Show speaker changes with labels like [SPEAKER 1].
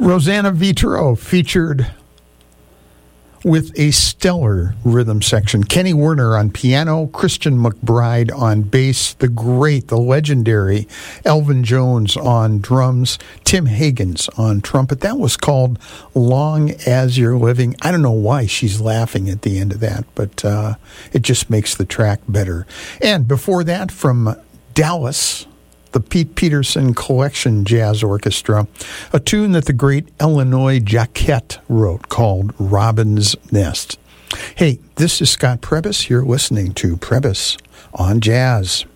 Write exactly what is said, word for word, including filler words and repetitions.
[SPEAKER 1] Rosanna Vitro featured with a stellar rhythm section. Kenny Werner on piano, Christian McBride on bass, the great, the legendary Elvin Jones on drums, Tim Higgins on trumpet. That was called Long As You're Living. I don't know why she's laughing at the end of that, but uh, it just makes the track better. And before that, from Dallas, the Pete Peterson Collection Jazz Orchestra, a tune that the great Illinois Jacquet wrote called Robin's Nest. Hey, this is Scott Prebys. You're listening to Prebys on Jazz.